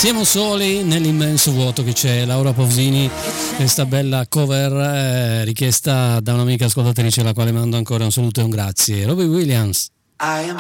Siamo soli nell'immenso vuoto che c'è. Laura Pausini, questa bella cover richiesta da un'amica ascoltatrice alla quale mando ancora un saluto e un grazie. Robbie Williams. I am